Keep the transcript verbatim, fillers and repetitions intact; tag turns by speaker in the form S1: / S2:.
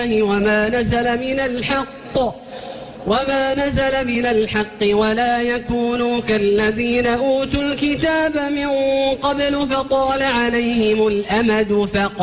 S1: وما نزل من الحق وما نزل من الحق ولا يكونوا كالذين أوتوا الكتاب من قبل فطال عليهم الأمد فقال